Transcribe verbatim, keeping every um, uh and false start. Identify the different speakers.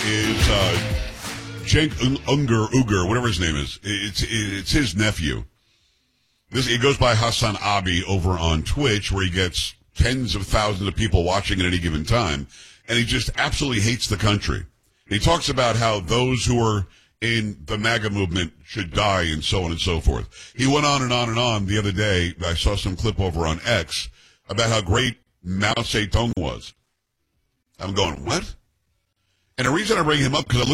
Speaker 1: is uh, Cenk Unger, Uger, whatever his name is. It's it's his nephew. This It goes by Hassan Abi over on Twitch, where he gets tens of thousands of people watching at any given time, and he just absolutely hates the country. He talks about how those who are in the MAGA movement should die and so on and so forth. He went on and on and on the other day. I saw some clip over on X about how great Mao Zedong was. I'm going, what? And the reason I bring him up, because I